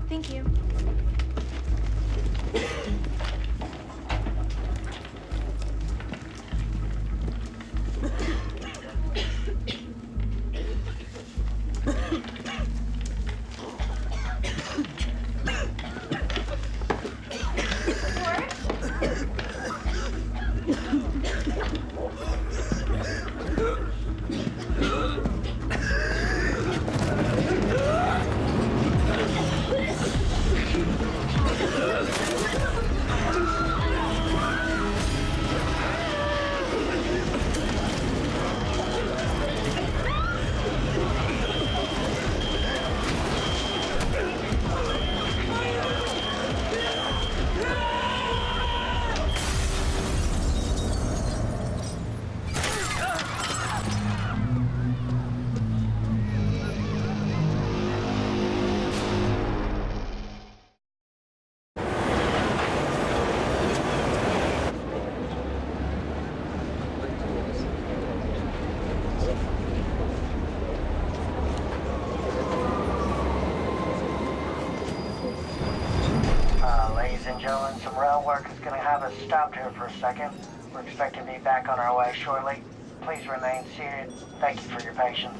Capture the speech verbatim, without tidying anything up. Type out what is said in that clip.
Thank you. Gentlemen, some rail work is going to have us stopped here for a second. We're expecting to be back on our way shortly. Please remain seated. Thank you for your patience.